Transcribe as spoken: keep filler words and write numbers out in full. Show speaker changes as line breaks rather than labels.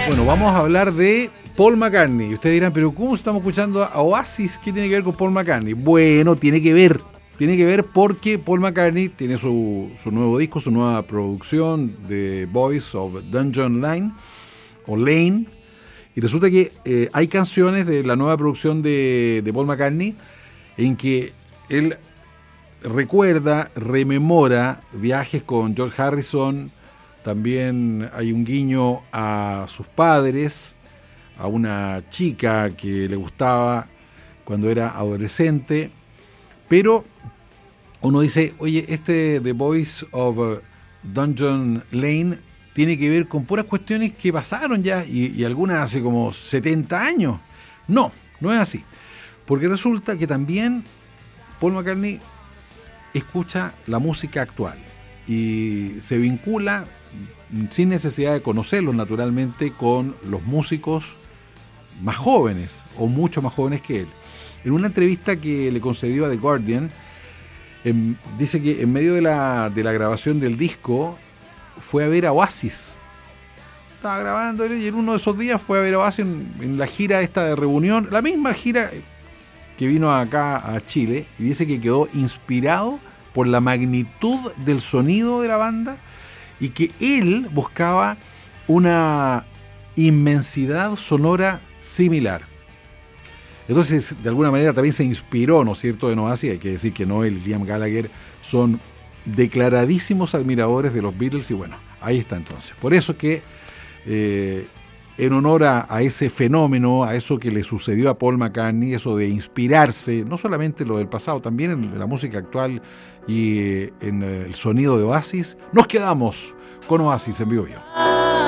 Bueno, vamos a hablar de Paul McCartney. Y ustedes dirán, pero ¿cómo estamos escuchando a Oasis? ¿Qué tiene que ver con Paul McCartney? Bueno, tiene que ver. Tiene que ver porque Paul McCartney tiene su, su nuevo disco, su nueva producción de Voice of Dungeon Lane, o Lane. Y resulta que eh, hay canciones de la nueva producción de, de Paul McCartney en que él recuerda, rememora viajes con George Harrison. También hay un guiño a sus padres, a una chica que le gustaba cuando era adolescente. Pero uno dice, oye, este The Voice of Dungeon Lane tiene que ver con puras cuestiones que pasaron ya, y, y algunas hace como setenta años. No, no es así. Porque resulta que también Paul McCartney escucha la música actual y se vincula, sin necesidad de conocerlos naturalmente, con los músicos más jóvenes o mucho más jóvenes que él. En una entrevista que le concedió a The Guardian, en, dice que en medio de la, de la grabación del disco fue a ver a Oasis. Estaba grabando y en uno de esos días fue a ver a Oasis en, en la gira esta de reunión, la misma gira que vino acá a Chile, y dice que quedó inspirado por la magnitud del sonido de la banda y que él buscaba una inmensidad sonora similar. Entonces, de alguna manera también se inspiró, ¿no es cierto?, en Oasis. Hay que decir que Noel y Liam Gallagher son declaradísimos admiradores de los Beatles, y bueno, ahí está entonces. Por eso que, eh, en honor a, a ese fenómeno, a eso que le sucedió a Paul McCartney, eso de inspirarse, no solamente en lo del pasado, también en la música actual y eh, en el sonido de Oasis, nos quedamos con Oasis en Vivo Vivo.